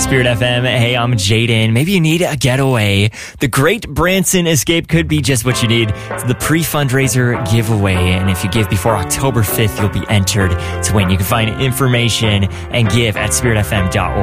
Spirit FM. Hey, I'm Jaden. Maybe you need a getaway. The Great Branson Escape could be just what you need. It's the pre-fundraiser giveaway, and if you give before October 5th, you'll be entered to win. You can find information and give at spiritfm.org.